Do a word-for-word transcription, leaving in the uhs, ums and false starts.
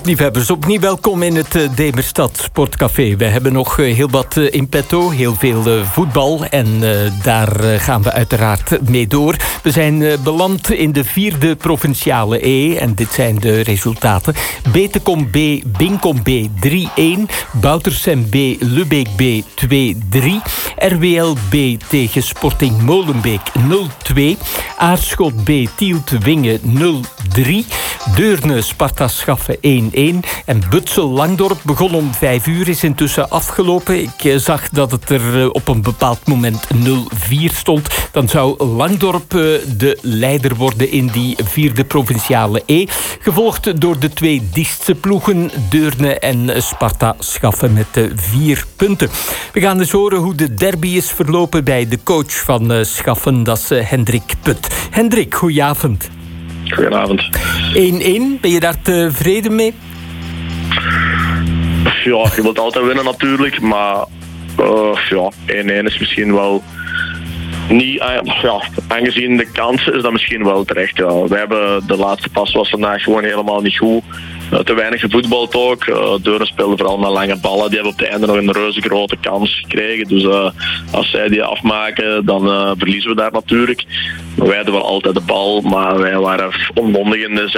Sportliefhebbers, opnieuw welkom in het uh, Demerstad Sportcafé. We hebben nog uh, heel wat uh, in petto, heel veel uh, voetbal. En uh, daar uh, gaan we uiteraard mee door. We zijn uh, beland in de vierde provinciale E. En dit zijn de resultaten. Betekom B, Binkom B drie-een. Boutersem B, Lubbeek B twee-drie. R W L B tegen Sporting Molenbeek nul-twee. Aarschot B, Tielt Wingen nul-drie. Deurne Sparta Schaffen één-één. En Butsel Langdorp begon om vijf uur, is intussen afgelopen. Ik zag dat het er op een bepaald moment nul-vier stond. Dan zou Langdorp de leider worden in die vierde provinciale E. Gevolgd door de twee dichtste ploegen, Deurne en Sparta Schaffen met vier punten. We gaan eens horen hoe de derby is verlopen bij de coach van Schaffen, dat is Hendrik Put. Hendrik, goedenavond. Goedenavond. één-één, ben je daar tevreden mee? Ja, je wilt altijd winnen natuurlijk, maar uh, ja, één-één is misschien wel niet, ja, aangezien de kansen is dat misschien wel terecht. Ja. We hebben de laatste pas was vandaag gewoon helemaal niet goed. Uh, te weinig gevoetbald ook. Uh, Deurne speelde vooral met lange ballen. Die hebben op het einde nog een reuze grote kans gekregen. Dus uh, als zij die afmaken, dan uh, verliezen we daar natuurlijk. Wij hadden wel altijd de bal, maar wij waren onmondig in de